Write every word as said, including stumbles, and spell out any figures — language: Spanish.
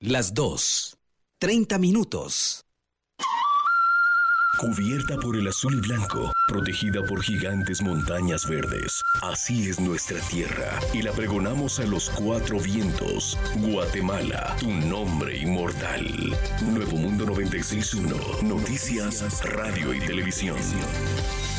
Las dos. Treinta minutos. Cubierta por el azul y blanco, protegida por gigantes montañas verdes. Así es nuestra tierra y la pregonamos a los cuatro vientos. Guatemala, tu nombre inmortal. Nuevo Mundo noventa y seis punto uno, noticias, radio y televisión.